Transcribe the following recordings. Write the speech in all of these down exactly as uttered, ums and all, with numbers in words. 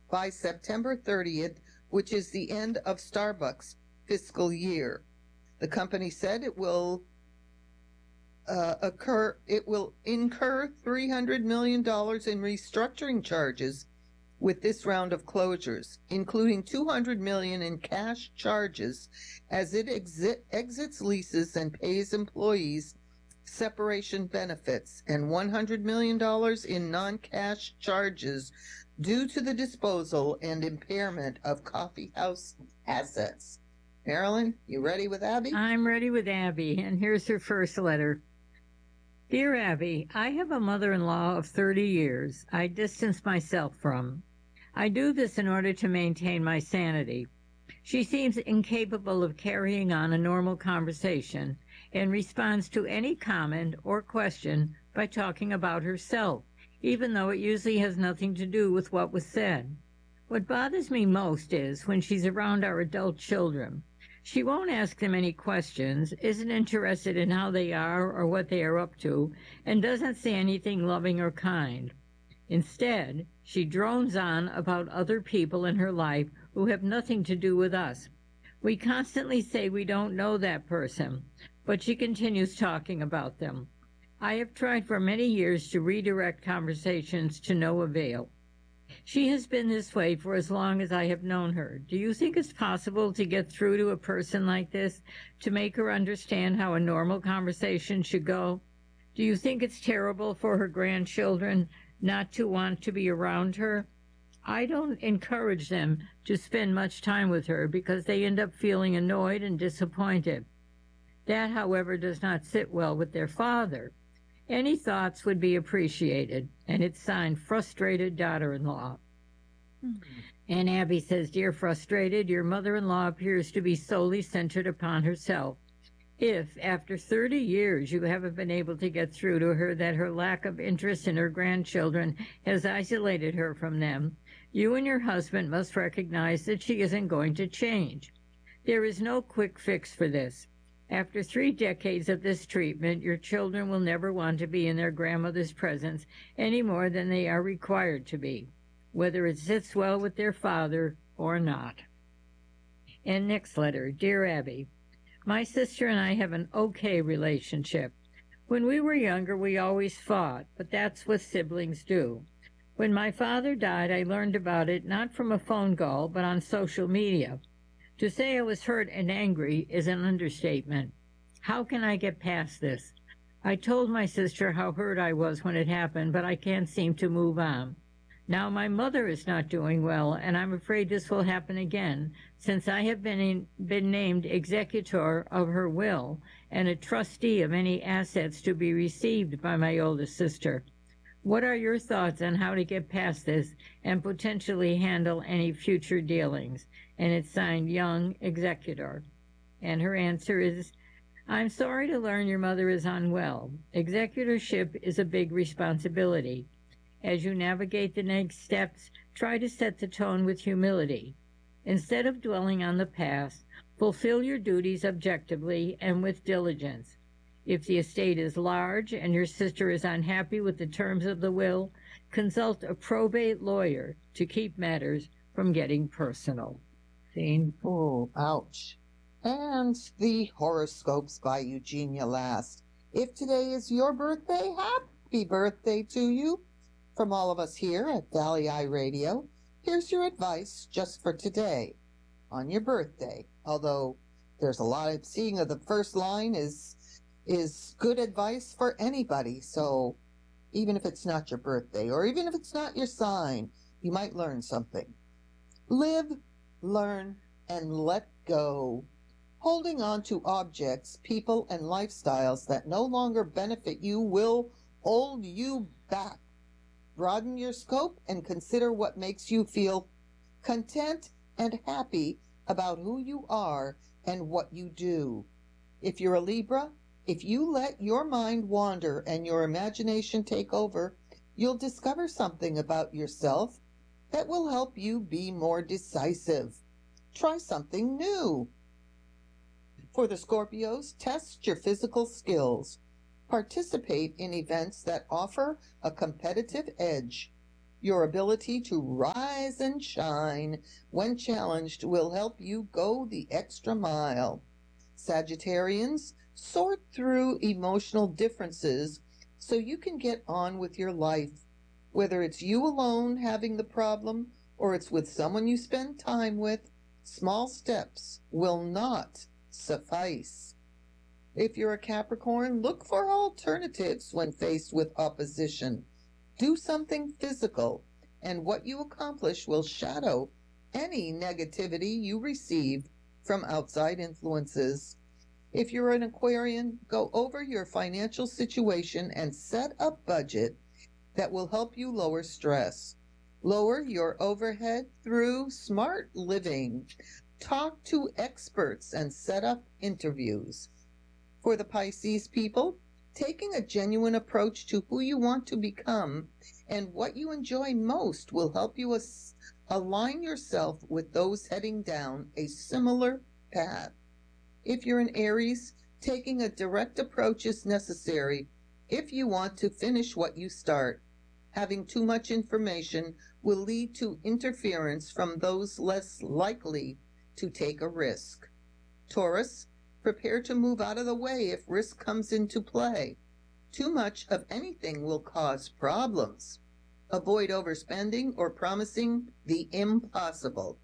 by September thirtieth, which is the end of Starbucks' fiscal year. The company said it will uh, occur it will incur three hundred million dollars in restructuring charges with this round of closures, including two hundred million dollars in cash charges as it exi- exits leases and pays employees separation benefits, and one hundred million dollars in non-cash charges due to the disposal and impairment of coffee house assets. Marilyn, you ready with Abby? I'm ready with Abby, and here's her first letter. Dear Abby, I have a mother-in-law of thirty years I distance myself from. I do this in order to maintain my sanity. She seems incapable of carrying on a normal conversation and responds to any comment or question by talking about herself, even though it usually has nothing to do with what was said. What bothers me most is when she's around our adult children. She won't ask them any questions, isn't interested in how they are or what they are up to, and doesn't say anything loving or kind. Instead, she drones on about other people in her life who have nothing to do with us. We constantly say we don't know that person, but she continues talking about them. I have tried for many years to redirect conversations to no avail. She has been this way for as long as I have known her. Do you think it's possible to get through to a person like this, to make her understand how a normal conversation should go? Do you think it's terrible for her grandchildren not to want to be around her? I don't encourage them to spend much time with her because they end up feeling annoyed and disappointed. That, however, does not sit well with their father. Any thoughts would be appreciated, and it's signed Frustrated Daughter-in-Law. Mm-hmm. And Abby says, Dear Frustrated, your mother-in-law appears to be solely centered upon herself. If, after thirty years, you haven't been able to get through to her that her lack of interest in her grandchildren has isolated her from them, you and your husband must recognize that she isn't going to change. There is no quick fix for this. After three decades of this treatment, your children will never want to be in their grandmother's presence any more than they are required to be, whether it sits well with their father or not. And next letter. Dear Abby, my sister and I have an okay relationship. When we were younger, we always fought, but that's what siblings do. When my father died, I learned about it not from a phone call, but on social media. To say I was hurt and angry is an understatement. How can I get past this? I told my sister how hurt I was when it happened, but I can't seem to move on. Now my mother is not doing well, and I'm afraid this will happen again, since I have been, in, been named executor of her will and a trustee of any assets to be received by my oldest sister. What are your thoughts on how to get past this and potentially handle any future dealings? And it's signed Young, Executor. And her answer is, I'm sorry to learn your mother is unwell. Executorship is a big responsibility. As you navigate the next steps, try to set the tone with humility. Instead of dwelling on the past, fulfill your duties objectively and with diligence. If the estate is large and your sister is unhappy with the terms of the will, consult a probate lawyer to keep matters from getting personal. Scene. Oh, ouch. And the horoscopes by Eugenia Last. If today is your birthday, happy birthday to you. From all of us here at Valley Eye Radio, here's your advice just for today, on your birthday. Although there's a lot of seeing of the first line is is good advice for anybody. So even if it's not your birthday, or even if it's not your sign, you might learn something. Live, learn, and let go. Holding on to objects, people, and lifestyles that no longer benefit you will hold you back. Broaden your scope and consider what makes you feel content and happy about who you are and what you do. If you're a Libra, if you let your mind wander and your imagination take over, you'll discover something about yourself that will help you be more decisive. Try something new. For the Scorpios, test your physical skills. Participate in events that offer a competitive edge. Your ability to rise and shine when challenged will help you go the extra mile. Sagittarians, sort through emotional differences so you can get on with your life. Whether it's you alone having the problem or it's with someone you spend time with, small steps will not suffice. If you're a Capricorn, look for alternatives when faced with opposition. Do something physical, and what you accomplish will shadow any negativity you receive from outside influences. If you're an Aquarian, go over your financial situation and set a budget that will help you lower stress. Lower your overhead through smart living. Talk to experts and set up interviews. For the Pisces people, taking a genuine approach to who you want to become and what you enjoy most will help you as- align yourself with those heading down a similar path. If you're an Aries, taking a direct approach is necessary if you want to finish what you start. Having too much information will lead to interference from those less likely to take a risk. Taurus, prepare to move out of the way if risk comes into play. Too much of anything will cause problems. Avoid overspending or promising the impossible.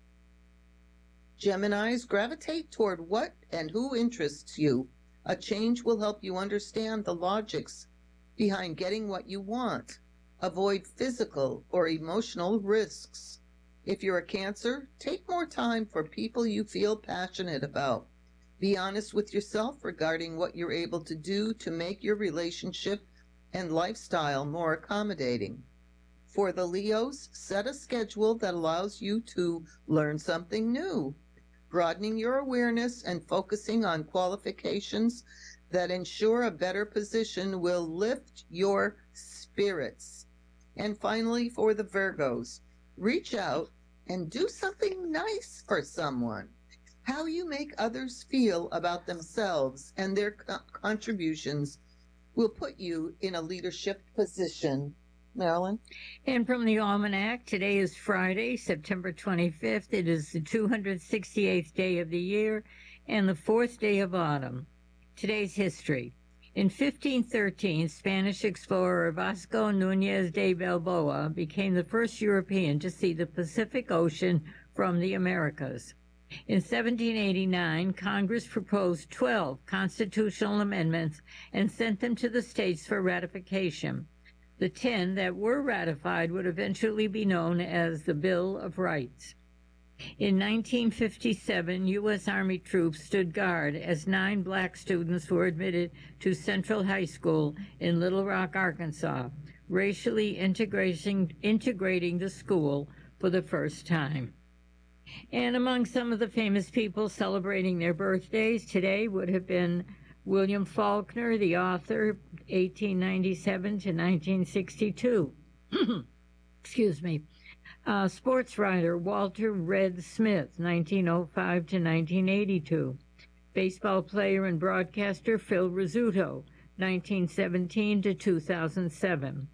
Geminis, gravitate toward what and who interests you. A change will help you understand the logics behind getting what you want. Avoid physical or emotional risks. If you're a Cancer, take more time for people you feel passionate about. Be honest with yourself regarding what you're able to do to make your relationship and lifestyle more accommodating. For the Leos, set a schedule that allows you to learn something new. Broadening your awareness and focusing on qualifications that ensure a better position will lift your spirits. And finally, for the Virgos, reach out and do something nice for someone. How you make others feel about themselves and their co- contributions will put you in a leadership position. Marilyn? And from the Almanac, today is Friday, September twenty-fifth. It is the two hundred sixty-eighth day of the year and the fourth day of autumn. Today's history. In fifteen thirteen, Spanish explorer Vasco Núñez de Balboa became the first European to see the Pacific Ocean from the Americas. In seventeen eighty-nine, Congress proposed twelve constitutional amendments and sent them to the states for ratification. The ten that were ratified would eventually be known as the Bill of Rights. In nineteen fifty-seven, U S Army troops stood guard as nine black students were admitted to Central High School in Little Rock, Arkansas, racially integrating, integrating the school for the first time. And among some of the famous people celebrating their birthdays today would have been William Faulkner, the author, eighteen ninety-seven to nineteen sixty-two. Excuse me. Uh, sports writer Walter Red Smith, nineteen oh five to nineteen eighty-two. Baseball player and broadcaster Phil Rizzuto, nineteen seventeen to two thousand seven.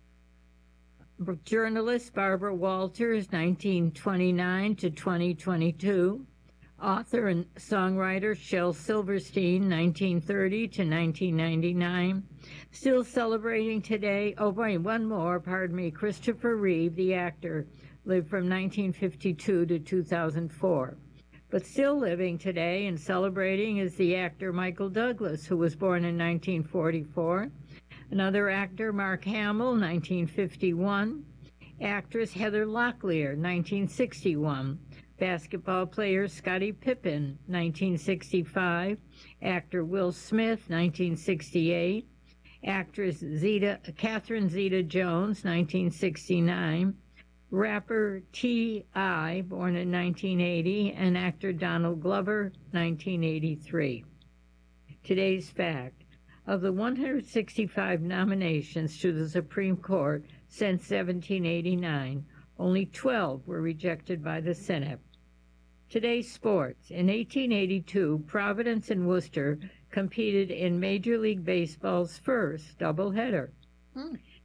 Journalist Barbara Walters, nineteen twenty-nine to twenty twenty-two. Author and songwriter Shel Silverstein, nineteen thirty to nineteen ninety-nine. Still celebrating today, oh wait, one more, pardon me, Christopher Reeve, the actor, lived from nineteen fifty-two to two thousand four. But still living today and celebrating is the actor Michael Douglas, who was born in nineteen forty-four. Another actor, Mark Hamill, nineteen fifty-one. Actress Heather Locklear, nineteen sixty-one. Basketball player Scottie Pippen, nineteen sixty-five. Actor Will Smith, nineteen sixty-eight. Actress Zeta, Catherine Zeta-Jones, nineteen sixty-nine. Rapper T I, born in nineteen eighty, and actor Donald Glover, nineteen eighty-three. Today's fact. Of the one hundred sixty-five nominations to the Supreme Court since seventeen eighty-nine, only twelve were rejected by the Senate. Today's sports. In eighteen eighty-two, Providence and Worcester competed in Major League Baseball's first doubleheader. Hmm.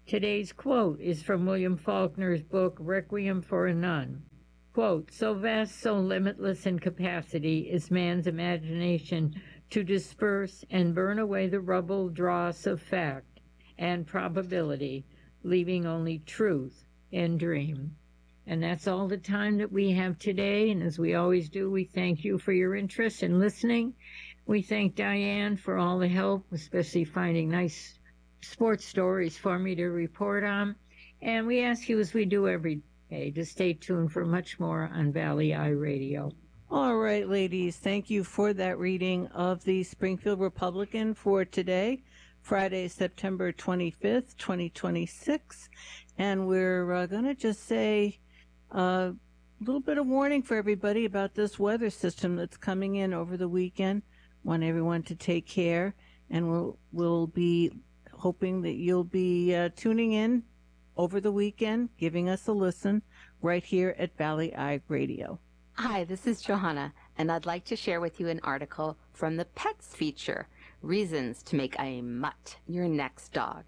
Today's quote is from William Faulkner's book, Requiem for a Nun. Quote, so vast, so limitless in capacity is man's imagination to disperse and burn away the rubble dross of fact and probability, leaving only truth and dream. And that's all the time that we have today. And as we always do, we thank you for your interest in listening. We thank Diane for all the help, especially finding nice sports stories for me to report on. And we ask you, as we do every day, to stay tuned for much more on Valley Eye Radio. All right, ladies, thank you for that reading of the Springfield Republican for today, Friday, September twenty-fifth, twenty twenty-six. And we're uh, going to just say a uh, little bit of warning for everybody about this weather system that's coming in over the weekend. Want everyone to take care, and we'll, we'll be hoping that you'll be uh, tuning in over the weekend, giving us a listen right here at Valley Eye Radio. Hi, this is Johanna, and I'd like to share with you an article from the Pets feature, Reasons to Make a Mutt Your Next Dog.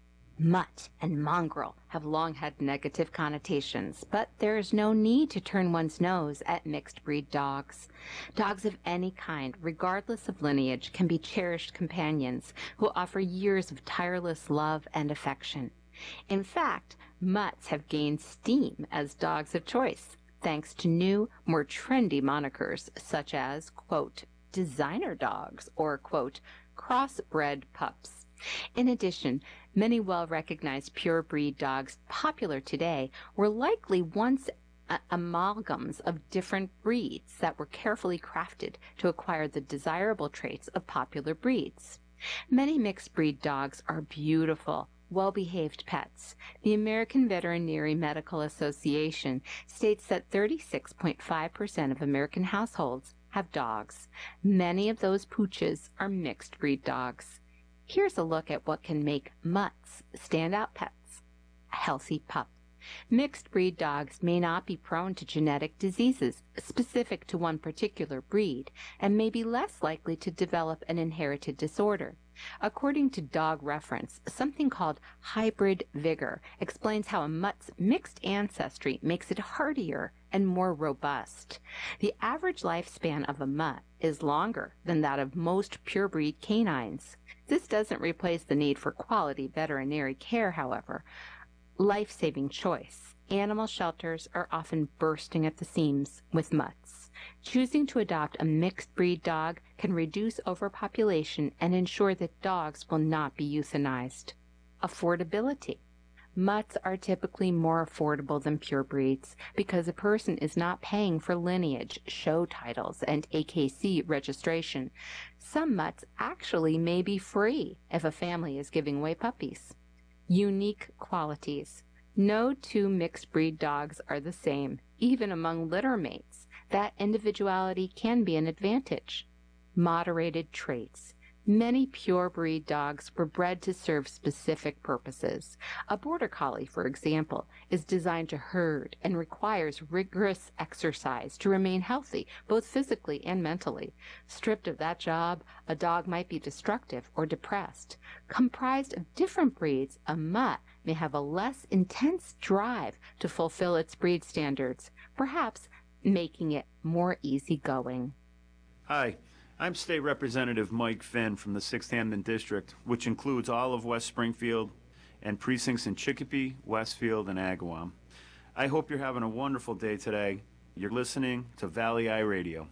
Mutt and mongrel have long had negative connotations, but there is no need to turn one's nose at mixed-breed dogs. Dogs of any kind, regardless of lineage, can be cherished companions who offer years of tireless love and affection. In fact, mutts have gained steam as dogs of choice, thanks to new, more trendy monikers such as, quote, designer dogs or, quote, crossbred pups. In addition, many well-recognized pure-breed dogs popular today were likely once a- amalgams of different breeds that were carefully crafted to acquire the desirable traits of popular breeds. Many mixed-breed dogs are beautiful, well-behaved pets. The American Veterinary Medical Association states that thirty-six point five percent of American households have dogs. Many of those pooches are mixed-breed dogs. Here's a look at what can make mutts standout pets. A healthy pup. Mixed-breed dogs may not be prone to genetic diseases specific to one particular breed and may be less likely to develop an inherited disorder. According to Dog Reference, something called hybrid vigor explains how a mutt's mixed ancestry makes it hardier and more robust. The average lifespan of a mutt is longer than that of most purebred canines. This doesn't replace the need for quality veterinary care, however. Life-saving choice. Animal shelters are often bursting at the seams with mutts. Choosing to adopt a mixed-breed dog can reduce overpopulation and ensure that dogs will not be euthanized. Affordability. Mutts are typically more affordable than purebreeds because a person is not paying for lineage, show titles, and A K C registration. Some mutts actually may be free if a family is giving away puppies. Unique qualities. No two mixed-breed dogs are the same, even among litter mates. That individuality can be an advantage. Moderated traits. Many pure-breed dogs were bred to serve specific purposes. A border collie, for example, is designed to herd and requires rigorous exercise to remain healthy, both physically and mentally. Stripped of that job, a dog might be destructive or depressed. Comprised of different breeds, a mutt may have a less intense drive to fulfill its breed standards, perhaps making it more easygoing. Hi. I'm State Representative Mike Finn from the sixth Hamden District, which includes all of West Springfield and precincts in Chicopee, Westfield, and Agawam. I hope you're having a wonderful day today. You're listening to Valley Eye Radio.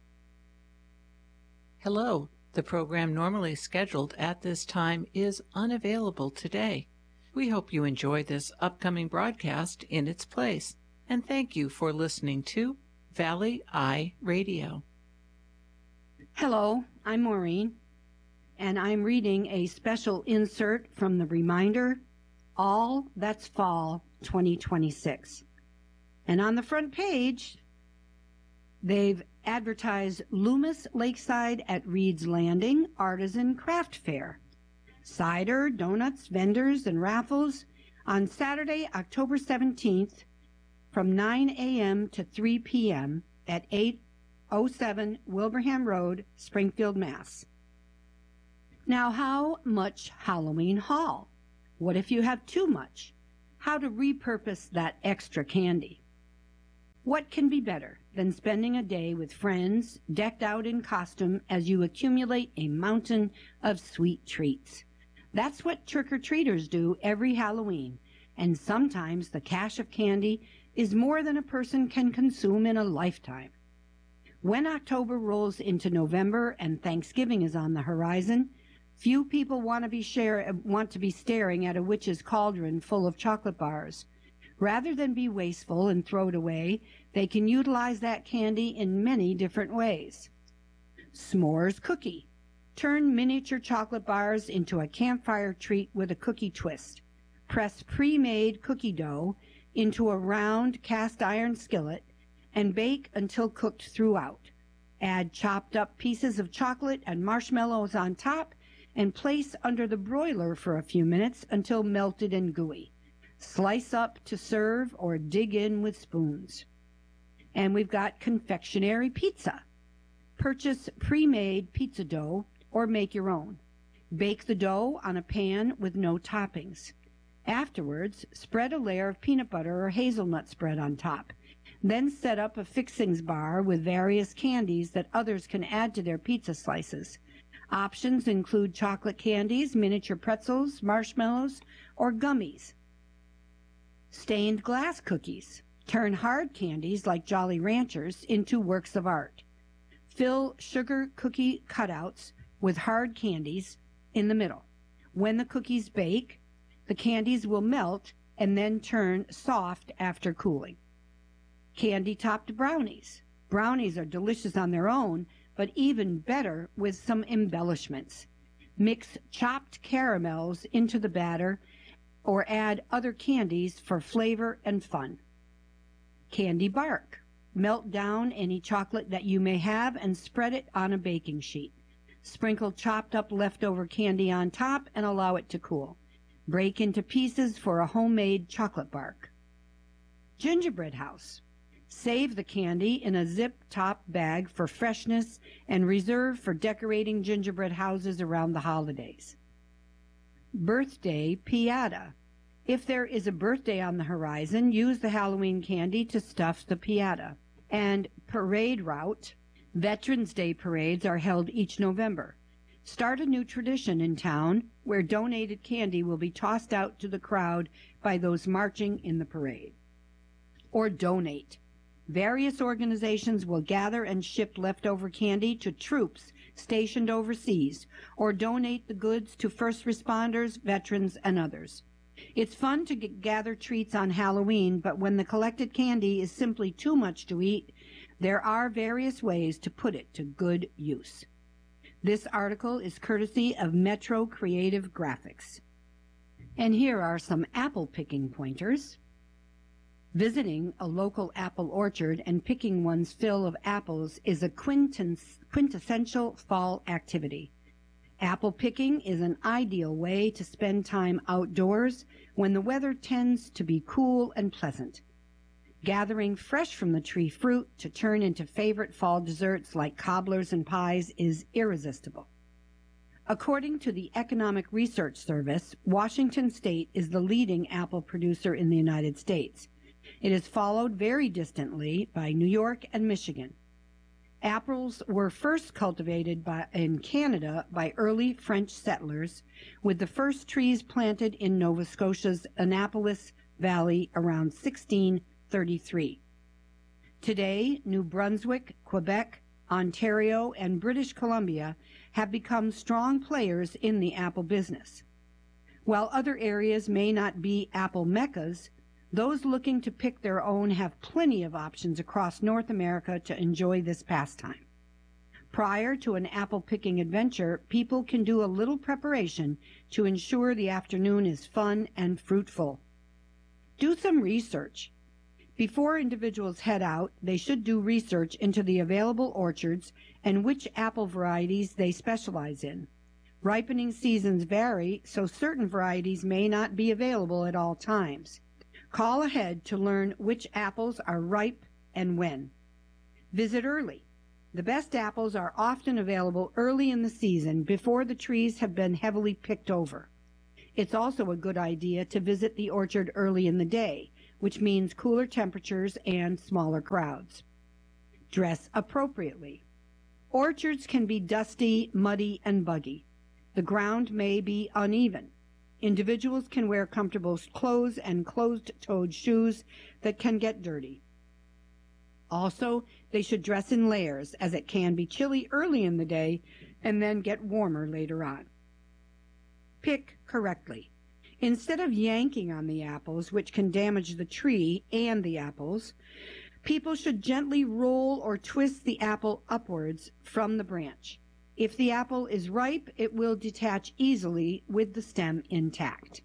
Hello. The program normally scheduled at this time is unavailable today. We hope you enjoy this upcoming broadcast in its place, and thank you for listening to Valley Eye Radio. Hello, I'm Maureen, and I'm reading a special insert from the Reminder, All That's Fall twenty twenty-six. And on the front page, they've advertised Loomis Lakeside at Reed's Landing Artisan Craft Fair. Cider, donuts, vendors, and raffles on Saturday, October seventeenth from nine a.m. to three p.m. at eight oh seven Wilbraham Road, Springfield, Mass. Now, how much Halloween haul? What if you have too much? How to repurpose that extra candy. What can be better than spending a day with friends decked out in costume as you accumulate a mountain of sweet treats? That's what trick-or-treaters do every Halloween, and sometimes the cache of candy is more than a person can consume in a lifetime. When October rolls into November and Thanksgiving is on the horizon, few people want to be share, want to be staring at a witch's cauldron full of chocolate bars. Rather than be wasteful and throw it away, they can utilize that candy in many different ways. S'mores cookie. Turn miniature chocolate bars into a campfire treat with a cookie twist. Press pre-made cookie dough into a round cast iron skillet and bake until cooked throughout. Add chopped up pieces of chocolate and marshmallows on top and place under the broiler for a few minutes until melted and gooey. Slice up to serve or dig in with spoons. And we've got confectionery pizza. Purchase pre-made pizza dough or make your own. Bake the dough on a pan with no toppings. Afterwards, spread a layer of peanut butter or hazelnut spread on top. Then set up a fixings bar with various candies that others can add to their pizza slices. Options include chocolate candies, miniature pretzels, marshmallows, or gummies. Stained glass cookies. Turn hard candies like Jolly Ranchers into works of art. Fill sugar cookie cutouts with hard candies in the middle. When the cookies bake, the candies will melt and then turn soft after cooling. Candy-topped brownies. Brownies are delicious on their own, but even better with some embellishments. Mix chopped caramels into the batter or add other candies for flavor and fun. Candy bark. Melt down any chocolate that you may have and spread it on a baking sheet. Sprinkle chopped up leftover candy on top and allow it to cool. Break into pieces for a homemade chocolate bark. Gingerbread house. Save the candy in a zip-top bag for freshness and reserve for decorating gingerbread houses around the holidays. Birthday piñata. If there is a birthday on the horizon, use the Halloween candy to stuff the piñata. And parade route. Veterans Day parades are held each November. Start a new tradition in town where donated candy will be tossed out to the crowd by those marching in the parade. Or donate. Various organizations will gather and ship leftover candy to troops stationed overseas or donate the goods to first responders, veterans, and others. It's fun to get, gather treats on Halloween, but when the collected candy is simply too much to eat, there are various ways to put it to good use. This article is courtesy of Metro Creative Graphics. And here are some apple picking pointers. Visiting a local apple orchard and picking one's fill of apples is a quintessential fall activity. Apple picking is an ideal way to spend time outdoors when the weather tends to be cool and pleasant. Gathering fresh from the tree fruit to turn into favorite fall desserts like cobblers and pies is irresistible. According to the Economic Research Service, Washington State is the leading apple producer in the United States. It is followed very distantly by New York and Michigan. Apples were first cultivated by, in Canada by early French settlers, with the first trees planted in Nova Scotia's Annapolis Valley around sixteen thirty-three. Today, New Brunswick, Quebec, Ontario, and British Columbia have become strong players in the apple business. While other areas may not be apple meccas, those looking to pick their own have plenty of options across North America to enjoy this pastime. Prior to an apple-picking adventure, people can do a little preparation to ensure the afternoon is fun and fruitful. Do some research. Before individuals head out, they should do research into the available orchards and which apple varieties they specialize in. Ripening seasons vary, so certain varieties may not be available at all times. Call ahead to learn which apples are ripe and when. Visit early. The best apples are often available early in the season before the trees have been heavily picked over. It's also a good idea to visit the orchard early in the day, which means cooler temperatures and smaller crowds. Dress appropriately. Orchards can be dusty, muddy, and buggy. The ground may be uneven. Individuals can wear comfortable clothes and closed-toed shoes that can get dirty. Also, they should dress in layers, as it can be chilly early in the day and then get warmer later on. Pick correctly. Instead of yanking on the apples, which can damage the tree and the apples, people should gently roll or twist the apple upwards from the branch. If the apple is ripe, it will detach easily with the stem intact.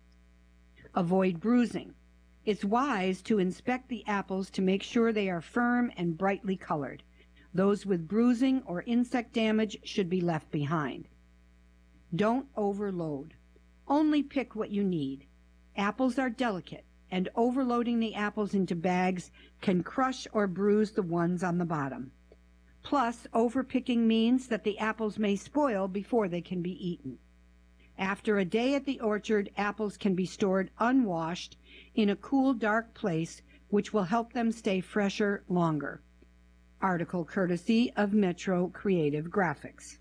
Avoid bruising. It's wise to inspect the apples to make sure they are firm and brightly colored. Those with bruising or insect damage should be left behind. Don't overload. Only pick what you need. Apples are delicate, and overloading the apples into bags can crush or bruise the ones on the bottom. Plus, overpicking means that the apples may spoil before they can be eaten. After a day at the orchard, apples can be stored unwashed in a cool, dark place, which will help them stay fresher longer. Article courtesy of Metro Creative Graphics.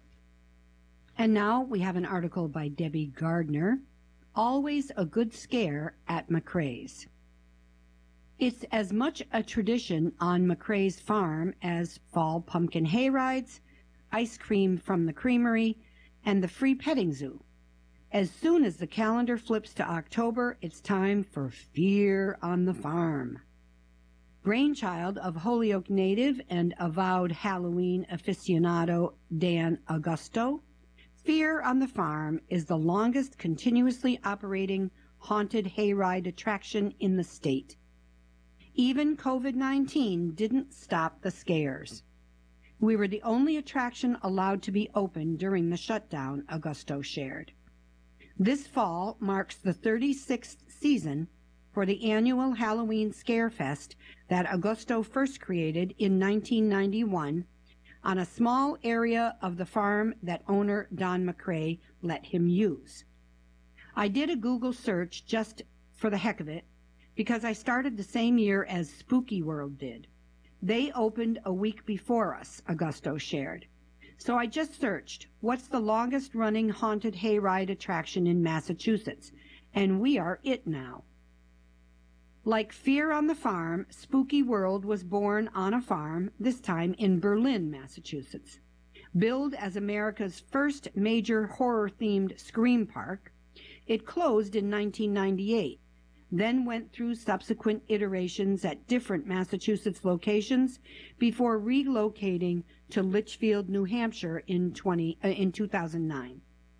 And now we have an article by Debbie Gardner, Always a Good Scare at McCrae's. It's as much a tradition on McCrae's farm as fall pumpkin hayrides, ice cream from the creamery, and the free petting zoo. As soon as the calendar flips to October, it's time for Fear on the Farm. Brainchild of Holyoke native and avowed Halloween aficionado Dan Augusto, Fear on the Farm is the longest continuously operating haunted hayride attraction in the state. Even COVID nineteen didn't stop the scares. We were the only attraction allowed to be open during the shutdown, Augusto shared. This fall marks the thirty-sixth season for the annual Halloween Scare Fest that Augusto first created in nineteen ninety-one on a small area of the farm that owner Don McCrae let him use. I did a Google search just for the heck of it because I started the same year as Spooky World did. They opened a week before us, Augusto shared. So I just searched, what's the longest running haunted hayride attraction in Massachusetts? And we are it now. Like Fear on the Farm, Spooky World was born on a farm, this time in Berlin, Massachusetts. Billed as America's first major horror-themed scream park, it closed in nineteen ninety-eight, then went through subsequent iterations at different Massachusetts locations before relocating to Litchfield, New Hampshire in, twenty, uh, in two thousand nine.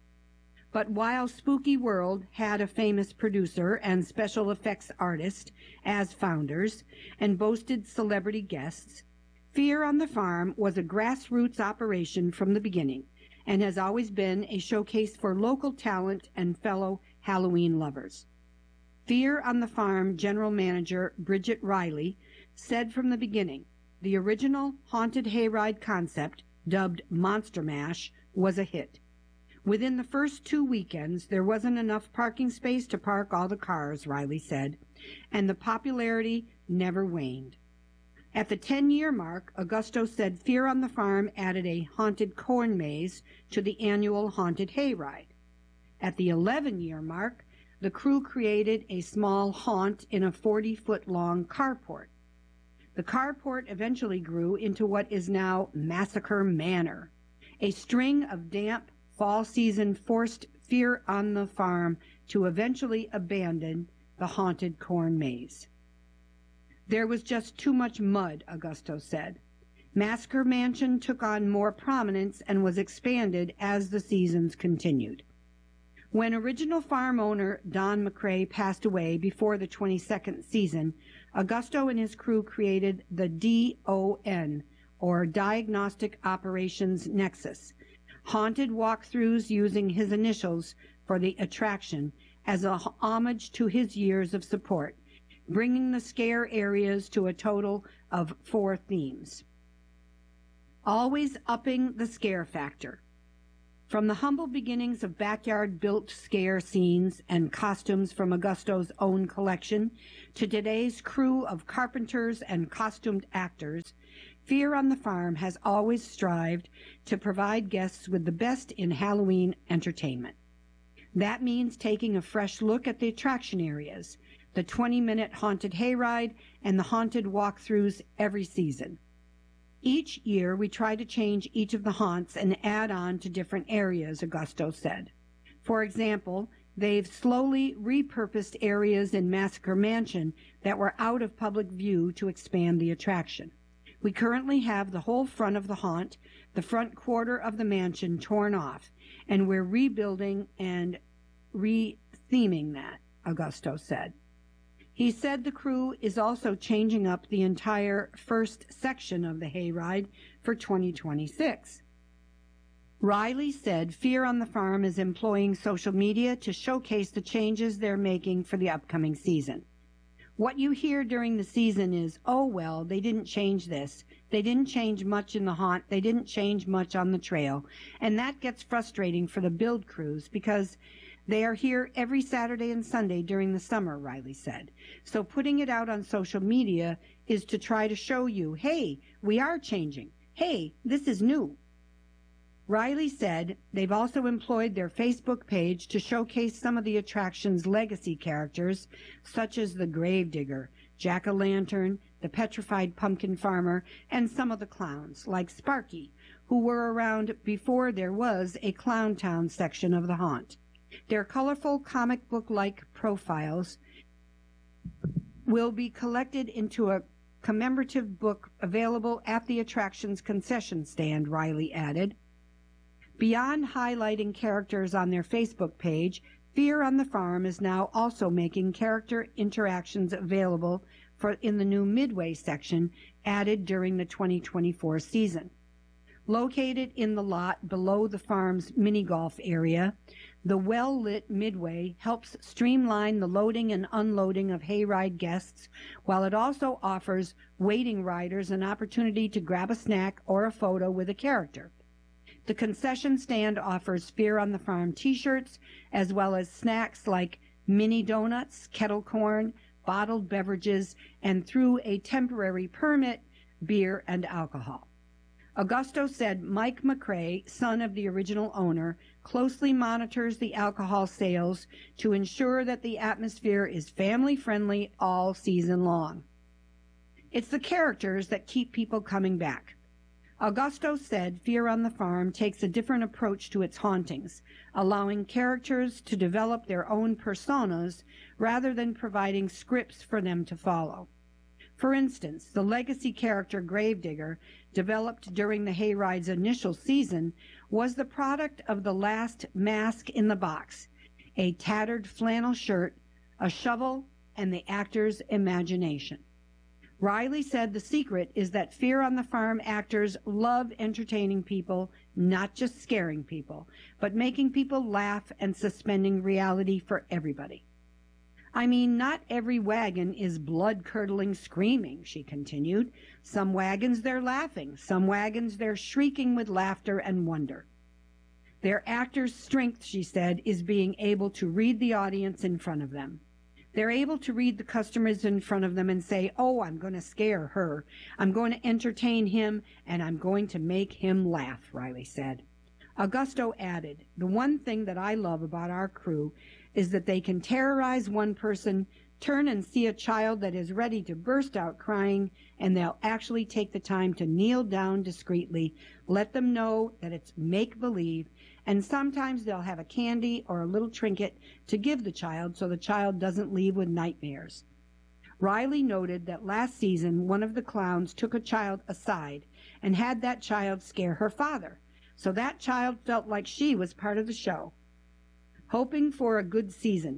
But while Spooky World had a famous producer and special effects artist as founders and boasted celebrity guests, Fear on the Farm was a grassroots operation from the beginning and has always been a showcase for local talent and fellow Halloween lovers. Fear on the Farm general manager Bridget Riley said from the beginning, the original haunted hayride concept, dubbed Monster Mash, was a hit. Within the first two weekends, there wasn't enough parking space to park all the cars, Riley said, and the popularity never waned. At the ten-year mark, Augusto said Fear on the Farm added a haunted corn maze to the annual haunted hayride. At the eleven-year mark, the crew created a small haunt in a forty-foot-long carport. The carport eventually grew into what is now Massacre Manor, a string of damp, fall season forced Fear on the Farm to eventually abandon the haunted corn maze. There was just too much mud, Augusto said. Massacre Mansion took on more prominence and was expanded as the seasons continued. When original farm owner Don McCrae passed away before the twenty-second season, Augusto and his crew created the D O N, or Diagnostic Operations Nexus, haunted walkthroughs using his initials for the attraction as a homage to his years of support, bringing the scare areas to a total of four themes. Always upping the scare factor. From the humble beginnings of backyard-built scare scenes and costumes from Augusto's own collection to today's crew of carpenters and costumed actors, Fear on the Farm has always strived to provide guests with the best in Halloween entertainment. That means taking a fresh look at the attraction areas, the twenty-minute haunted hayride, and the haunted walkthroughs every season. Each year, we try to change each of the haunts and add on to different areas, Augusto said. For example, they've slowly repurposed areas in Massacre Mansion that were out of public view to expand the attraction. We currently have the whole front of the haunt, the front quarter of the mansion torn off, and we're rebuilding and re-theming that, Augusto said. He said the crew is also changing up the entire first section of the hayride for twenty twenty-six. Riley said Fear on the Farm is employing social media to showcase the changes they're making for the upcoming season. What you hear during the season is, oh, well, they didn't change this. They didn't change much in the haunt. They didn't change much on the trail. And that gets frustrating for the build crews because they are here every Saturday and Sunday during the summer, Riley said. So putting it out on social media is to try to show you, hey, we are changing. Hey, this is new. Riley said they've also employed their Facebook page to showcase some of the attraction's legacy characters, such as the Gravedigger, Jack-o'-lantern, the Petrified Pumpkin Farmer, and some of the clowns, like Sparky, who were around before there was a Clown Town section of the haunt. Their colorful comic book-like profiles will be collected into a commemorative book available at the attraction's concession stand, Riley added. Beyond highlighting characters on their Facebook page, Fear on the Farm is now also making character interactions available for in the new Midway section added during the twenty twenty-four season. Located in the lot below the farm's mini-golf area, the well-lit Midway helps streamline the loading and unloading of hayride guests, while it also offers waiting riders an opportunity to grab a snack or a photo with a character. The concession stand offers Fear on the Farm t-shirts, as well as snacks like mini donuts, kettle corn, bottled beverages, and through a temporary permit, beer and alcohol. Augusto said Mike McCrae, son of the original owner, closely monitors the alcohol sales to ensure that the atmosphere is family-friendly all season long. It's the characters that keep people coming back. Augusto said Fear on the Farm takes a different approach to its hauntings, allowing characters to develop their own personas rather than providing scripts for them to follow. For instance, the legacy character Gravedigger, developed during the hayride's initial season, was the product of the last mask in the box, a tattered flannel shirt, a shovel, and the actor's imagination. Riley said the secret is that Fear on the Farm actors love entertaining people, not just scaring people, but making people laugh and suspending reality for everybody. I mean, not every wagon is blood-curdling screaming, she continued. Some wagons they're laughing, some wagons they're shrieking with laughter and wonder. Their actors' strength, she said, is being able to read the audience in front of them. They're able to read the customers in front of them and say, oh, I'm going to scare her. I'm going to entertain him, and I'm going to make him laugh, Riley said. Augusto added, the one thing that I love about our crew is that they can terrorize one person, turn and see a child that is ready to burst out crying, and they'll actually take the time to kneel down discreetly, let them know that it's make-believe, and sometimes they'll have a candy or a little trinket to give the child so the child doesn't leave with nightmares. Riley noted that last season one of the clowns took a child aside and had that child scare her father, so that child felt like she was part of the show. Hoping for a good season,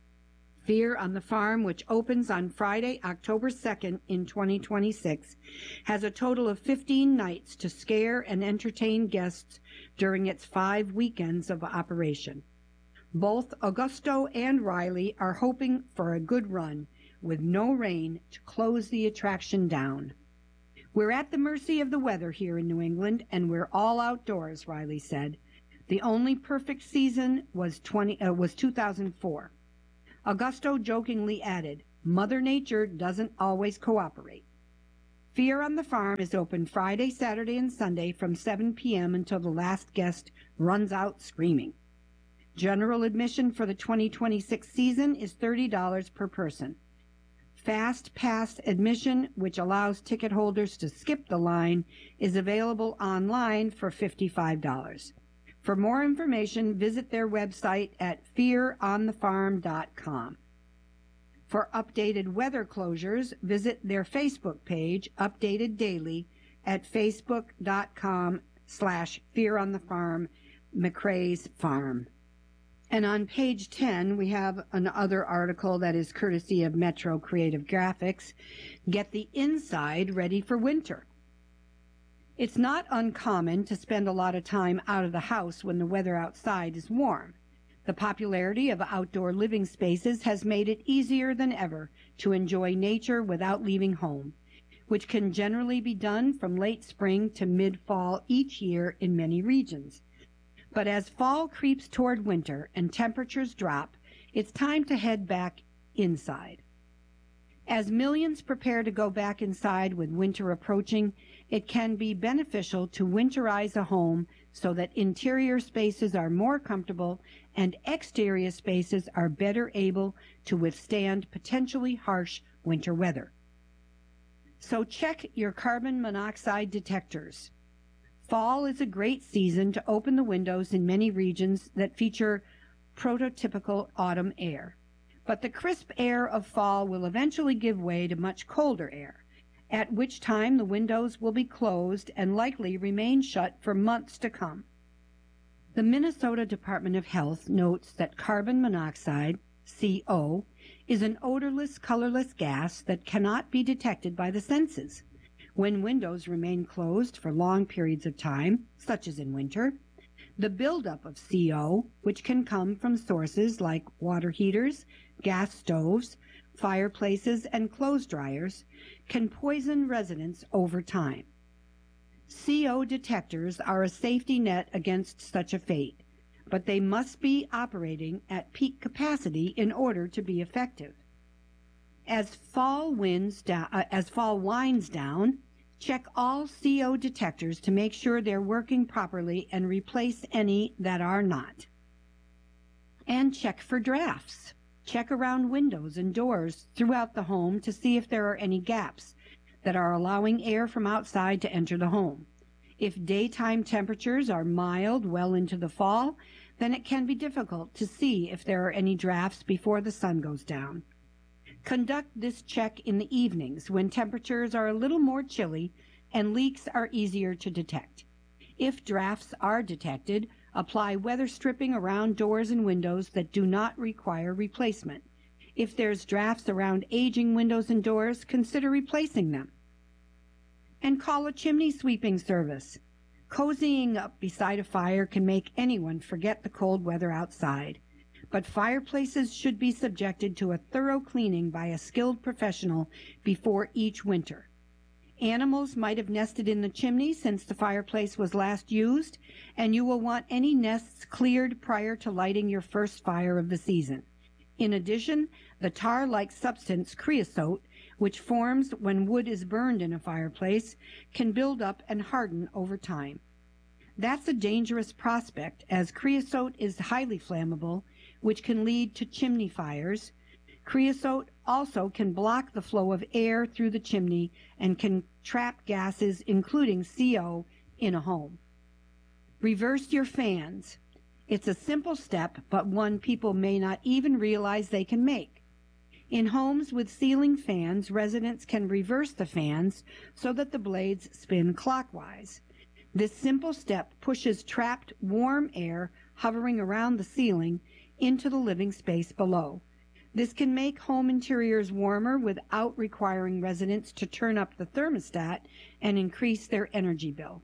Fear on the Farm, which opens on Friday, October second in twenty twenty-six, has a total of fifteen nights to scare and entertain guests during its five weekends of operation. Both Augusto and Riley are hoping for a good run with no rain to close the attraction down. We're at the mercy of the weather here in New England, and we're all outdoors, Riley said. The only perfect season was twenty uh, was two thousand four. Augusto jokingly added, "Mother Nature doesn't always cooperate." Fear on the Farm is open Friday, Saturday, and Sunday from seven p.m. until the last guest runs out screaming. General admission for the twenty twenty-six season is thirty dollars per person. Fast Pass admission, which allows ticket holders to skip the line, is available online for fifty-five dollars. For more information, visit their website at fear on the farm dot com. For updated weather closures, visit their Facebook page, updated daily, at facebook.com slash fear on the farm, McCrae's Farm. And on page ten, we have another article that is courtesy of Metro Creative Graphics, Get the Inside Ready for Winter. It's not uncommon to spend a lot of time out of the house when the weather outside is warm. The popularity of outdoor living spaces has made it easier than ever to enjoy nature without leaving home, which can generally be done from late spring to mid-fall each year in many regions. But as fall creeps toward winter and temperatures drop, it's time to head back inside. As millions prepare to go back inside with winter approaching, it can be beneficial to winterize a home so that interior spaces are more comfortable and exterior spaces are better able to withstand potentially harsh winter weather. So check your carbon monoxide detectors. Fall is a great season to open the windows in many regions that feature prototypical autumn air. But the crisp air of fall will eventually give way to much colder air, at which time the windows will be closed and likely remain shut for months to come. The Minnesota Department of Health notes that carbon monoxide, C O, is an odorless, colorless gas that cannot be detected by the senses. When windows remain closed for long periods of time, such as in winter, the buildup of C O, which can come from sources like water heaters, gas stoves, fireplaces, and clothes dryers, can poison residents over time. C O detectors are a safety net against such a fate, but they must be operating at peak capacity in order to be effective. As fall winds down, uh, as fall winds down, check all C O detectors to make sure they're working properly and replace any that are not. And check for drafts. Check around windows and doors throughout the home to see if there are any gaps that are allowing air from outside to enter the home. If daytime temperatures are mild well into the fall, then it can be difficult to see if there are any drafts before the sun goes down. Conduct this check in the evenings when temperatures are a little more chilly and leaks are easier to detect. If drafts are detected, apply weather stripping around doors and windows that do not require replacement. If there's drafts around aging windows and doors, consider replacing them. And call a chimney sweeping service. Cozying up beside a fire can make anyone forget the cold weather outside. But fireplaces should be subjected to a thorough cleaning by a skilled professional before each winter. Animals might have nested in the chimney since the fireplace was last used, and you will want any nests cleared prior to lighting your first fire of the season. In addition, the tar-like substance creosote, which forms when wood is burned in a fireplace, can build up and harden over time. That's a dangerous prospect, as creosote is highly flammable, which can lead to chimney fires. Creosote also can block the flow of air through the chimney and can trap gases, including C O, in a home. Reverse your fans. It's a simple step, but one people may not even realize they can make. In homes with ceiling fans, residents can reverse the fans so that the blades spin clockwise. This simple step pushes trapped warm air hovering around the ceiling into the living space below. This can make home interiors warmer without requiring residents to turn up the thermostat and increase their energy bill.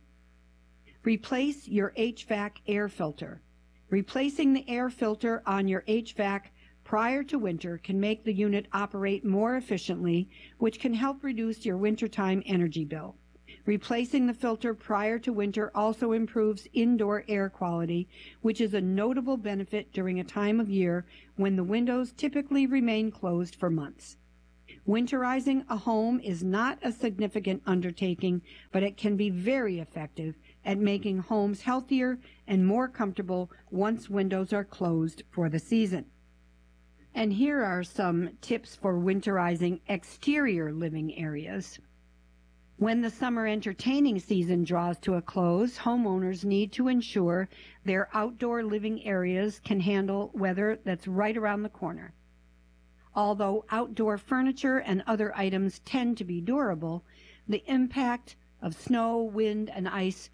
Replace your H V A C air filter. Replacing the air filter on your H V A C prior to winter can make the unit operate more efficiently, which can help reduce your wintertime energy bill. Replacing the filter prior to winter also improves indoor air quality, which is a notable benefit during a time of year when the windows typically remain closed for months. Winterizing a home is not a significant undertaking, but it can be very effective at making homes healthier and more comfortable once windows are closed for the season. And here are some tips for winterizing exterior living areas. When the summer entertaining season draws to a close, homeowners need to ensure their outdoor living areas can handle weather that's right around the corner. Although outdoor furniture and other items tend to be durable, the impact of snow, wind, and ice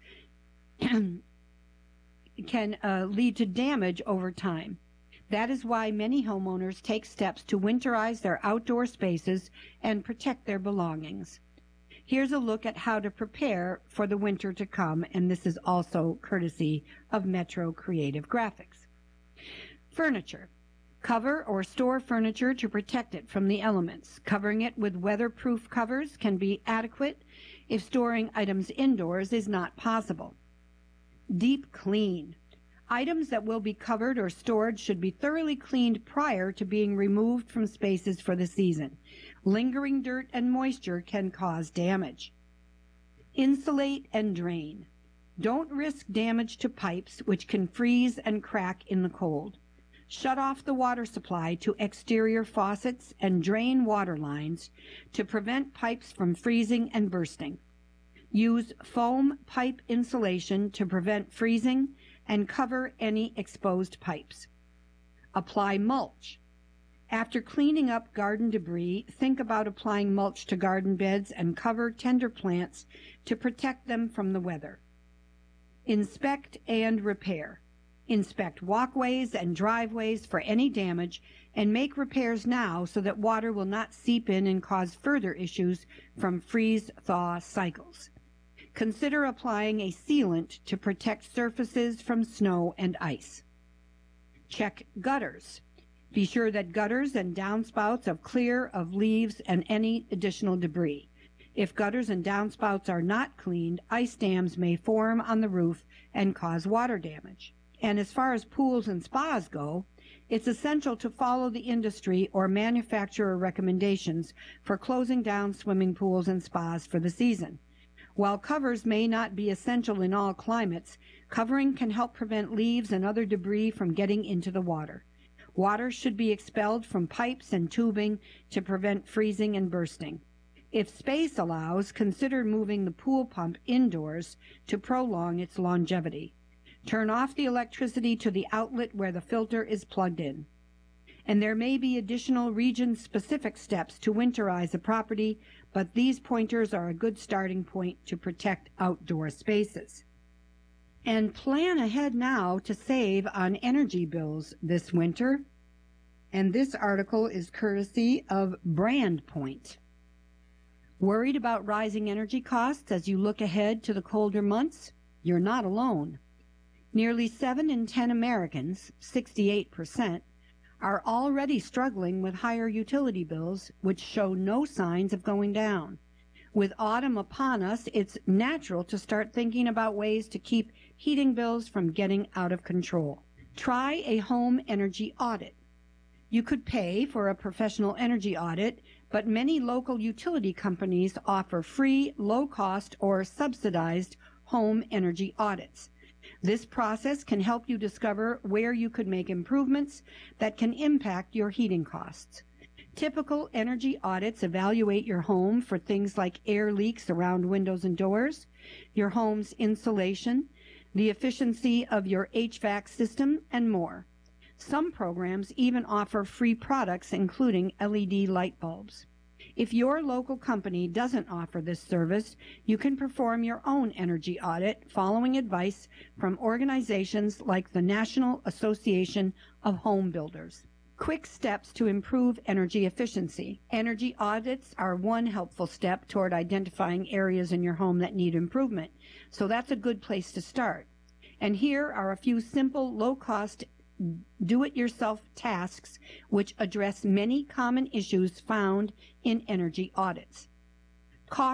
can uh, lead to damage over time. That is why many homeowners take steps to winterize their outdoor spaces and protect their belongings. Here's a look at how to prepare for the winter to come, and this is also courtesy of Metro Creative Graphics. Furniture. Cover or store furniture to protect it from the elements. Covering it with weatherproof covers can be adequate if storing items indoors is not possible. Deep clean. Items that will be covered or stored should be thoroughly cleaned prior to being removed from spaces for the season. Lingering dirt and moisture can cause damage. Insulate and drain. Don't risk damage to pipes, which can freeze and crack in the cold. Shut off the water supply to exterior faucets and drain water lines to prevent pipes from freezing and bursting. Use foam pipe insulation to prevent freezing and cover any exposed pipes. Apply mulch. After cleaning up garden debris, think about applying mulch to garden beds and cover tender plants to protect them from the weather. Inspect and repair. Inspect walkways and driveways for any damage and make repairs now so that water will not seep in and cause further issues from freeze-thaw cycles. Consider applying a sealant to protect surfaces from snow and ice. Check gutters. Be sure that gutters and downspouts are clear of leaves and any additional debris. If gutters and downspouts are not cleaned, ice dams may form on the roof and cause water damage. And as far as pools and spas go, it's essential to follow the industry or manufacturer recommendations for closing down swimming pools and spas for the season. While covers may not be essential in all climates, covering can help prevent leaves and other debris from getting into the water. Water should be expelled from pipes and tubing to prevent freezing and bursting. If space allows, consider moving the pool pump indoors to prolong its longevity. Turn off the electricity to the outlet where the filter is plugged in. And there may be additional region-specific steps to winterize a property, but these pointers are a good starting point to protect outdoor spaces. And plan ahead now to save on energy bills this winter. And this article is courtesy of BrandPoint. Worried about rising energy costs as you look ahead to the colder months? You're not alone. Nearly seven in ten Americans, sixty-eight percent, are already struggling with higher utility bills, which show no signs of going down. With autumn upon us, it's natural to start thinking about ways to keep heating bills from getting out of control. Try a home energy audit. You could pay for a professional energy audit, but many local utility companies offer free, low-cost, or subsidized home energy audits. This process can help you discover where you could make improvements that can impact your heating costs. Typical energy audits evaluate your home for things like air leaks around windows and doors, your home's insulation, the efficiency of your H V A C system, and more. Some programs even offer free products, including L E D light bulbs. If your local company doesn't offer this service, you can perform your own energy audit following advice from organizations like the National Association of Home Builders. Quick steps to improve energy efficiency. Energy audits are one helpful step toward identifying areas in your home that need improvement, so that's a good place to start. And here are a few simple, low-cost do-it-yourself tasks which address many common issues found in energy audits. Caulking.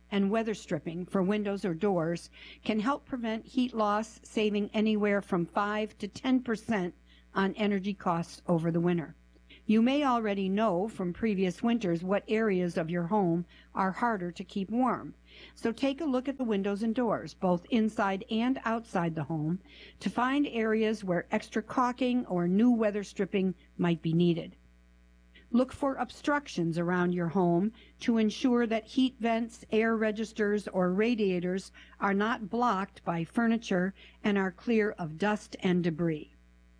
and weather stripping for windows or doors can help prevent heat loss, saving anywhere from five to ten percent on energy costs over the winter. You may already know from previous winters what areas of your home are harder to keep warm. So take a look at the windows and doors, both inside and outside the home, to find areas where extra caulking or new weather stripping might be needed. Look for obstructions around your home to ensure that heat vents, air registers, or radiators are not blocked by furniture and are clear of dust and debris.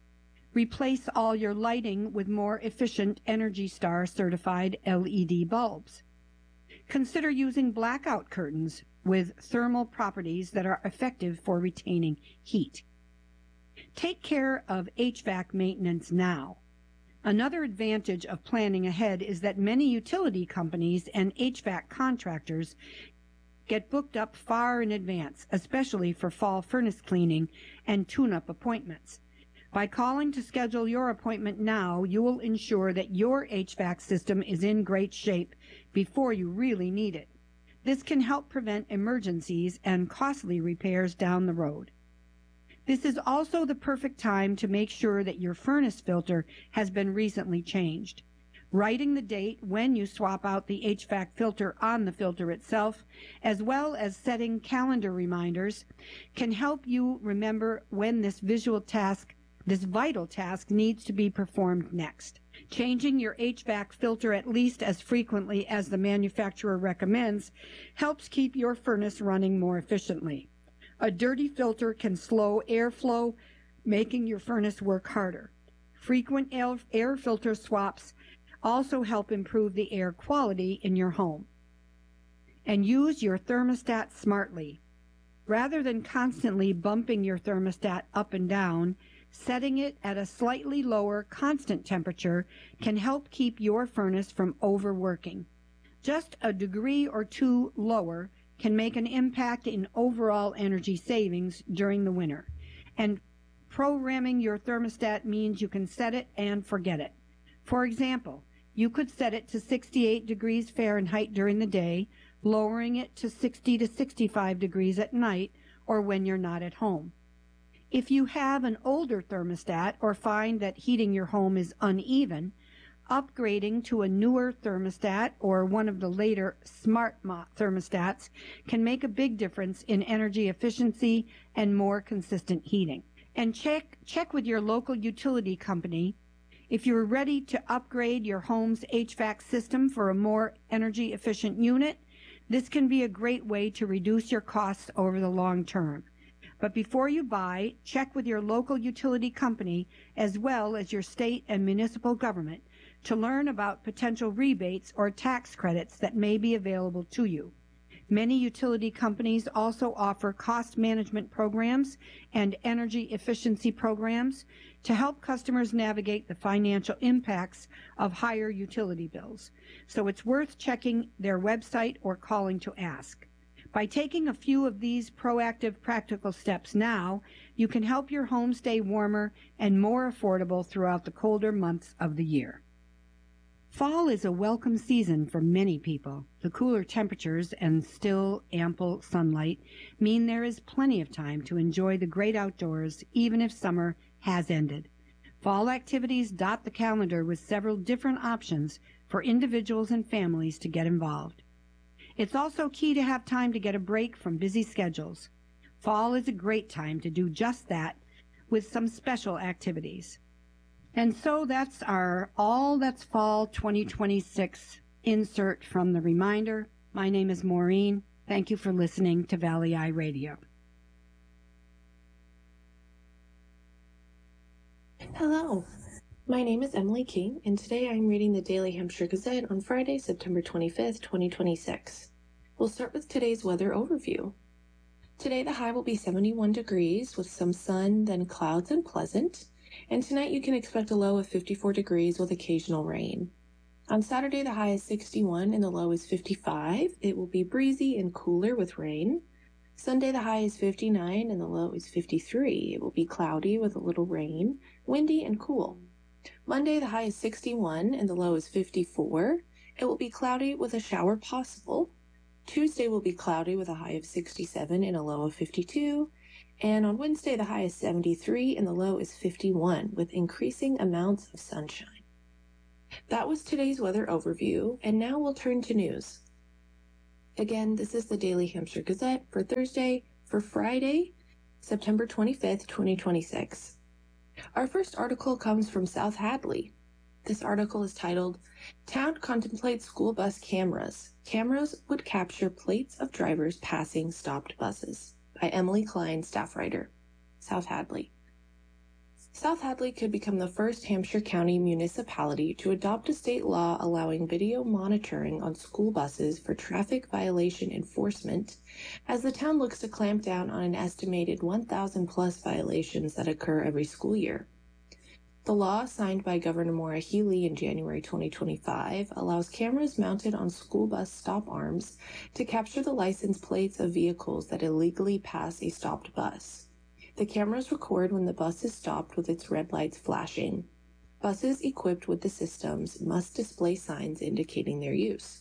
Replace all your lighting with more efficient Energy Star certified L E D bulbs. Consider using blackout curtains with thermal properties that are effective for retaining heat. Take care of H V A C maintenance now. Another advantage of planning ahead is that many utility companies and H V A C contractors get booked up far in advance, especially for fall furnace cleaning and tune-up appointments. By calling to schedule your appointment now, you will ensure that your H V A C system is in great shape before you really need it. This can help prevent emergencies and costly repairs down the road. This is also the perfect time to make sure that your furnace filter has been recently changed. Writing the date when you swap out the H V A C filter on the filter itself, as well as setting calendar reminders, can help you remember when this visual task This vital task needs to be performed next. Changing your H V A C filter at least as frequently as the manufacturer recommends helps keep your furnace running more efficiently. A dirty filter can slow airflow, making your furnace work harder. Frequent air filter swaps also help improve the air quality in your home. And use your thermostat smartly. Rather than constantly bumping your thermostat up and down, setting it at a slightly lower constant temperature can help keep your furnace from overworking. Just a degree or two lower can make an impact in overall energy savings during the winter. And programming your thermostat means you can set it and forget it. For example, you could set it to sixty-eight degrees Fahrenheit during the day, lowering it to sixty to sixty-five degrees at night or when you're not at home. If you have an older thermostat or find that heating your home is uneven, upgrading to a newer thermostat or one of the later smart thermostats can make a big difference in energy efficiency and more consistent heating. And check, check with your local utility company if you're ready to upgrade your home's H V A C system for a more energy efficient unit. This can be a great way to reduce your costs over the long term. But before you buy, check with your local utility company as well as your state and municipal government to learn about potential rebates or tax credits that may be available to you. Many utility companies also offer cost management programs and energy efficiency programs to help customers navigate the financial impacts of higher utility bills. So it's worth checking their website or calling to ask. By taking a few of these proactive practical steps now, you can help your home stay warmer and more affordable throughout the colder months of the year. Fall is a welcome season for many people. The cooler temperatures and still ample sunlight mean there is plenty of time to enjoy the great outdoors, even if summer has ended. Fall activities dot the calendar with several different options for individuals and families to get involved. It's also key to have time to get a break from busy schedules. Fall is a great time to do just that with some special activities. And so that's our All That's Fall twenty twenty-six insert from the reminder. My name is Maureen. Thank you for listening to Valley Eye Radio. Hello, my name is Emily King, and today I'm reading the Daily Hampshire Gazette on Friday, September twenty-fifth, twenty twenty-six. We'll start with today's weather overview. Today the high will be seventy-one degrees with some sun, then clouds and pleasant. And tonight you can expect a low of fifty-four degrees with occasional rain. On Saturday the high is sixty-one and the low is fifty-five. It will be breezy and cooler with rain. Sunday the high is fifty-nine and the low is fifty-three. It will be cloudy with a little rain, windy and cool. Monday the high is sixty-one and the low is fifty-four. It will be cloudy with a shower possible. Tuesday will be cloudy with a high of sixty-seven and a low of fifty-two. And on Wednesday, the high is seventy-three and the low is fifty-one, with increasing amounts of sunshine. That was today's weather overview, and now we'll turn to news. Again, this is the Daily Hampshire Gazette for Thursday, for Friday, September twenty-fifth, twenty twenty-six. Our first article comes from South Hadley. This article is titled, Town Contemplates School Bus Cameras. Cameras would capture plates of drivers passing stopped buses, by Emily Klein, staff writer, South Hadley. South Hadley could become the first Hampshire County municipality to adopt a state law allowing video monitoring on school buses for traffic violation enforcement, as the town looks to clamp down on an estimated one thousand plus violations that occur every school year. The law, signed by Governor Maura Healey in January twenty twenty-five, allows cameras mounted on school bus stop arms to capture the license plates of vehicles that illegally pass a stopped bus. The cameras record when the bus is stopped with its red lights flashing. Buses equipped with the systems must display signs indicating their use.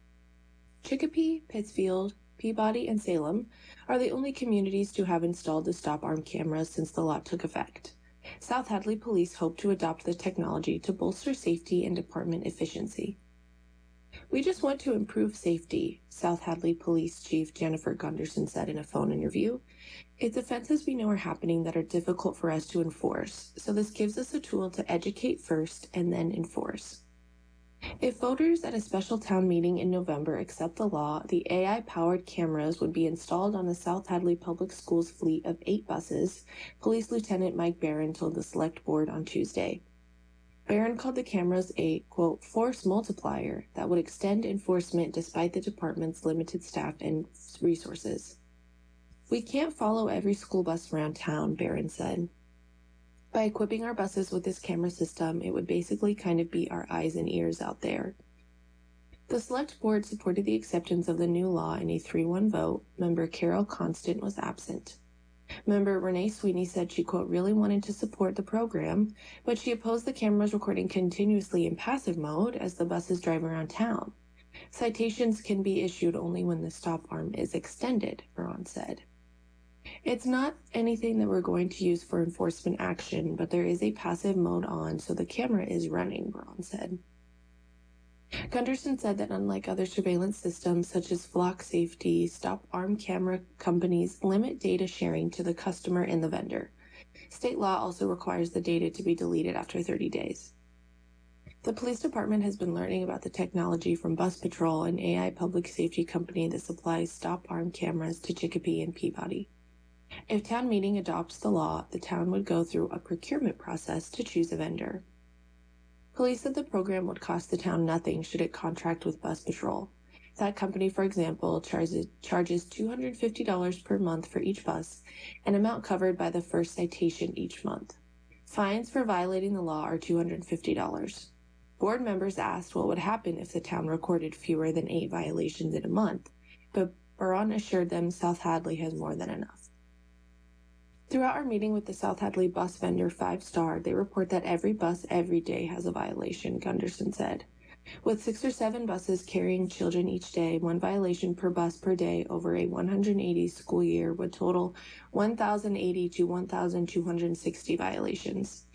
Chicopee, Pittsfield, Peabody, and Salem are the only communities to have installed the stop arm cameras since the law took effect. South Hadley Police hope to adopt the technology to bolster safety and department efficiency. We just want to improve safety, South Hadley Police Chief Jennifer Gunderson said in a phone interview. It's offenses we know are happening that are difficult for us to enforce, so this gives us a tool to educate first and then enforce. If voters at a special town meeting in November accept the law, the A I-powered cameras would be installed on the South Hadley Public Schools fleet of eight buses, Police Lieutenant Mike Barron told the Select Board on Tuesday. Barron called the cameras a, quote, force multiplier that would extend enforcement despite the department's limited staff and resources. We can't follow every school bus around town, Barron said. By equipping our buses with this camera system, it would basically kind of be our eyes and ears out there. The Select Board supported the acceptance of the new law in a three one vote. Member Carol Constant was absent. Member Renee Sweeney said she, quote, really wanted to support the program, but she opposed the cameras recording continuously in passive mode as the buses drive around town. Citations can be issued only when the stop arm is extended, Braun said. It's not anything that we're going to use for enforcement action, but there is a passive mode on, so the camera is running, Braun said. Gunderson said that unlike other surveillance systems such as Flock Safety, stop arm camera companies limit data sharing to the customer and the vendor. State law also requires the data to be deleted after thirty days. The police department has been learning about the technology from Bus Patrol, an A I public safety company that supplies stop arm cameras to Chicopee and Peabody. If town meeting adopts the law, the town would go through a procurement process to choose a vendor. Police said the program would cost the town nothing should it contract with Bus Patrol. That company, for example, charges, charges two hundred fifty dollars per month for each bus, an amount covered by the first citation each month. Fines for violating the law are two hundred fifty dollars. Board members asked what would happen if the town recorded fewer than eight violations in a month, but Baron assured them South Hadley has more than enough. Throughout our meeting with the South Hadley bus vendor Five Star, they report that every bus every day has a violation, Gunderson said. With six or seven buses carrying children each day, one violation per bus per day over a one hundred eighty school year would total one thousand eighty to one thousand two hundred sixty violations.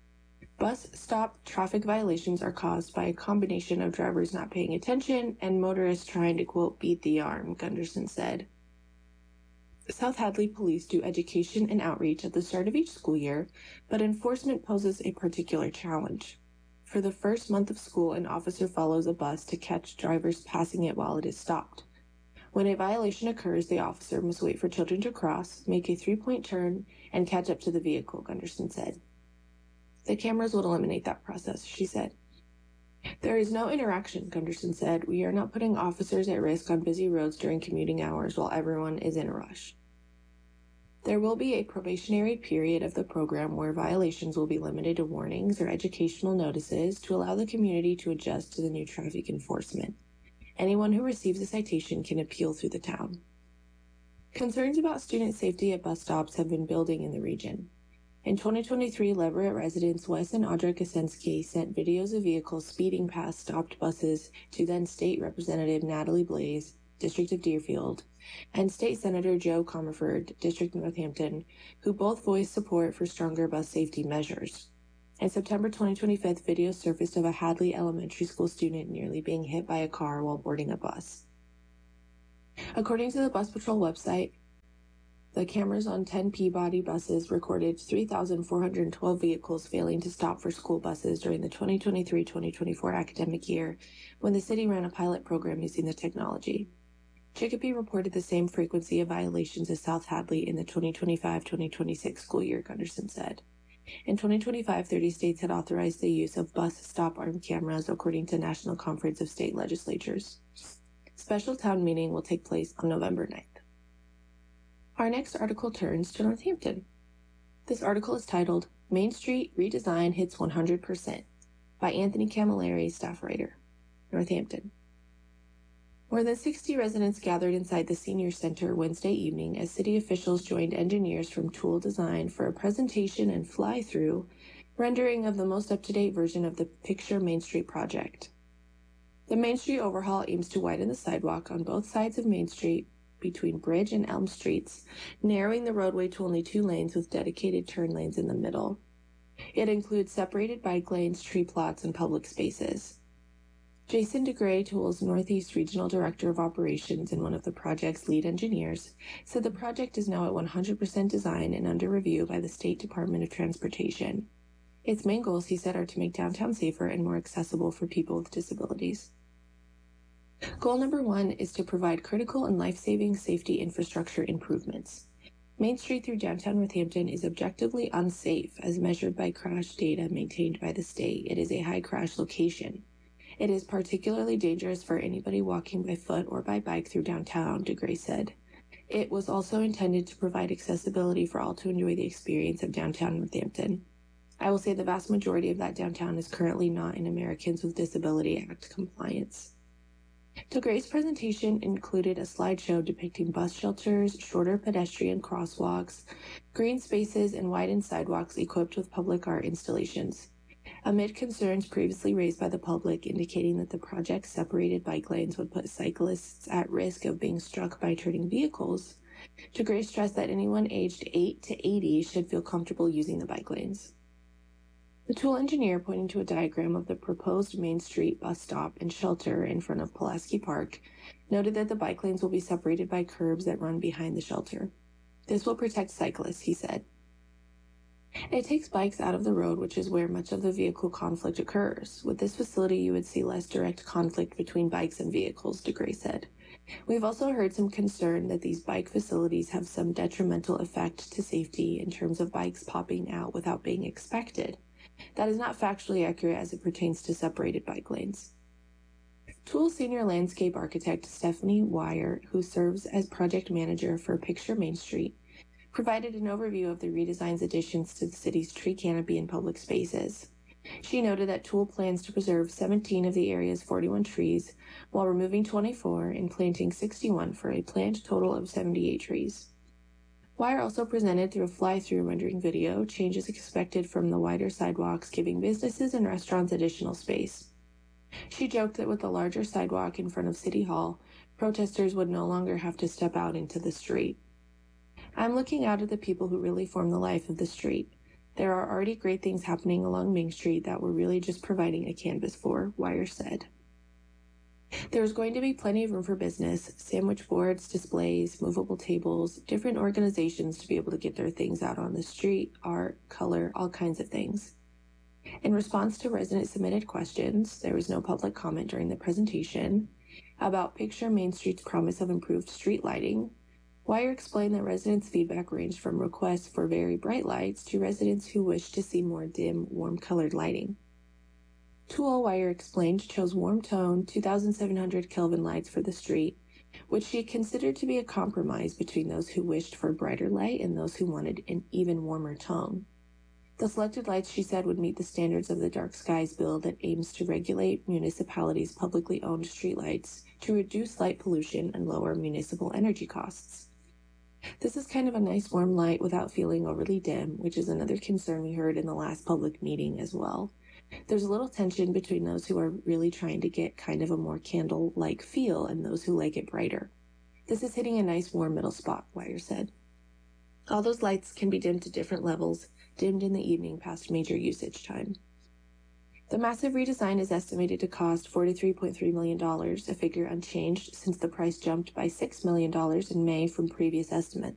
Bus stop traffic violations are caused by a combination of drivers not paying attention and motorists trying to, quote, beat the arm, Gunderson said. South Hadley Police do education and outreach at the start of each school year, but enforcement poses a particular challenge. For the first month of school, an officer follows a bus to catch drivers passing it while it is stopped. When a violation occurs, the officer must wait for children to cross, make a three-point turn, and catch up to the vehicle, Gunderson said. The cameras would eliminate that process, she said. There is no interaction, Gunderson said. We are not putting officers at risk on busy roads during commuting hours while everyone is in a rush. There will be a probationary period of the program where violations will be limited to warnings or educational notices to allow the community to adjust to the new traffic enforcement. Anyone who receives a citation can appeal through the town. Concerns about student safety at bus stops have been building in the region. In twenty twenty-three, Leverett residents Wes and Audra Kosensky sent videos of vehicles speeding past stopped buses to then State Representative Natalie Blaze District of Deerfield, and State Senator Joe Comerford, District of Northampton, who both voiced support for stronger bus safety measures. In September twenty twenty-five, video surfaced of a Hadley Elementary School student nearly being hit by a car while boarding a bus. According to the Bus Patrol website, the cameras on ten Peabody buses recorded three thousand four hundred twelve vehicles failing to stop for school buses during the twenty twenty-three twenty twenty-four academic year when the city ran a pilot program using the technology. Chicopee reported the same frequency of violations as South Hadley in the twenty twenty-five twenty twenty-six school year, Gunderson said. In twenty twenty-five, thirty states had authorized the use of bus stop arm cameras, according to National Conference of State Legislatures. Special town meeting will take place on November ninth. Our next article turns to Northampton. This article is titled, Main Street Redesign Hits one hundred percent by Anthony Camilleri, staff writer, Northampton. More than sixty residents gathered inside the Senior Center Wednesday evening as city officials joined engineers from Tool Design for a presentation and fly-through rendering of the most up-to-date version of the Picture Main Street project. The Main Street overhaul aims to widen the sidewalk on both sides of Main Street between Bridge and Elm Streets, narrowing the roadway to only two lanes with dedicated turn lanes in the middle. It includes separated bike lanes, tree plots, and public spaces. Jason DeGray, Tool's Northeast Regional Director of Operations and one of the project's lead engineers, said the project is now at one hundred percent design and under review by the State Department of Transportation. Its main goals, he said, are to make downtown safer and more accessible for people with disabilities. Goal number one is to provide critical and life-saving safety infrastructure improvements. Main Street through downtown Northampton is objectively unsafe as measured by crash data maintained by the state. It is a high crash location. It is particularly dangerous for anybody walking by foot or by bike through downtown, DeGray said. It was also intended to provide accessibility for all to enjoy the experience of downtown Northampton. I will say the vast majority of that downtown is currently not in Americans with Disability Act compliance. DeGray's presentation included a slideshow depicting bus shelters, shorter pedestrian crosswalks, green spaces, and widened sidewalks equipped with public art installations. Amid concerns previously raised by the public indicating that the project's separated bike lanes would put cyclists at risk of being struck by turning vehicles, DeGray stressed that anyone aged eight to eighty should feel comfortable using the bike lanes. The Tool engineer, pointing to a diagram of the proposed Main Street bus stop and shelter in front of Pulaski Park, noted that the bike lanes will be separated by curbs that run behind the shelter. This will protect cyclists, he said. It takes bikes out of the road, which is where much of the vehicle conflict occurs. With this facility, you would see less direct conflict between bikes and vehicles, DeGray said. We've also heard some concern that these bike facilities have some detrimental effect to safety in terms of bikes popping out without being expected. That is not factually accurate as it pertains to separated bike lanes. Tool senior landscape architect Stephanie Wire, who serves as project manager for Picture Main Street, provided an overview of the redesign's additions to the city's tree canopy and public spaces. She noted that Tool plans to preserve seventeen of the area's forty-one trees while removing twenty-four and planting sixty-one for a planned total of seventy-eight trees. Wire also presented through a fly-through rendering video changes expected from the wider sidewalks, giving businesses and restaurants additional space. She joked that with the larger sidewalk in front of City Hall, protesters would no longer have to step out into the street. I'm looking out at the people who really form the life of the street. There are already great things happening along Main Street that we're really just providing a canvas for, Wire said. There's going to be plenty of room for business, sandwich boards, displays, movable tables, different organizations to be able to get their things out on the street, art, color, all kinds of things. In response to resident-submitted questions, there was no public comment during the presentation about Picture Main Street's promise of improved street lighting. Wire explained that residents' feedback ranged from requests for very bright lights to residents who wished to see more dim, warm-colored lighting. Tool, Wire explained, chose warm-tone two thousand seven hundred Kelvin lights for the street, which she considered to be a compromise between those who wished for brighter light and those who wanted an even warmer tone. The selected lights, she said, would meet the standards of the Dark Skies bill that aims to regulate municipalities' publicly owned streetlights to reduce light pollution and lower municipal energy costs. This is kind of a nice warm light without feeling overly dim, which is another concern we heard in the last public meeting as well. There's a little tension between those who are really trying to get kind of a more candle-like feel and those who like it brighter. This is hitting a nice warm middle spot, Wire said. All those lights can be dimmed to different levels, dimmed in the evening past major usage time. The massive redesign is estimated to cost forty-three point three million dollars, a figure unchanged since the price jumped by six million dollars in May from previous estimates.